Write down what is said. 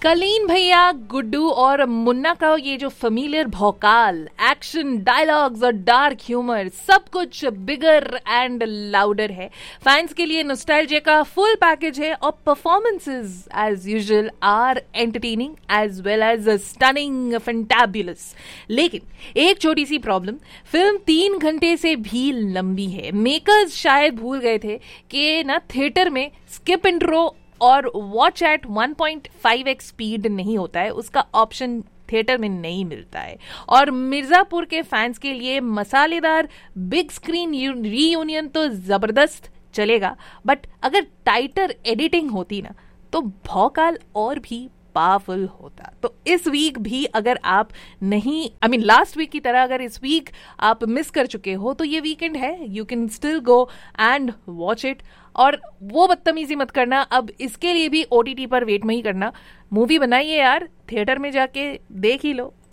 कलीन भैया, गुड्डू और मुन्ना का ये जो फेमिलियर भौकाल, एक्शन, डायलॉग्स और डार्क ह्यूमर, सब कुछ बिगर एंड लाउडर है। फैंस के लिए नॉस्टैल्जिया का फुल पैकेज है और performances as usual are entertaining as well as stunning, fantabulous. लेकिन एक छोटी सी प्रॉब्लम, फिल्म 3 घंटे से भी लंबी है। मेकर्स शायद भूल गए थे कि ना थिएटर में स्किप इंट्रो और वॉच एट 1.5x स्पीड नहीं होता है, उसका ऑप्शन थिएटर में नहीं मिलता है। और मिर्जापुर के फैंस के लिए मसालेदार बिग स्क्रीन रीयूनियन तो जबरदस्त चलेगा, बट अगर टाइटर एडिटिंग होती ना तो भौकाल और भी पावरफुल होता। तो इस वीक भी अगर आप नहीं लास्ट वीक की तरह अगर इस वीक आप मिस कर चुके हो तो ये वीकेंड है, you can still go and watch it. और वो बदतमीजी मत करना, अब इसके लिए भी OTT पर वेट नहीं करना। मूवी बनाइए यार, थिएटर में जाके देख ही लो।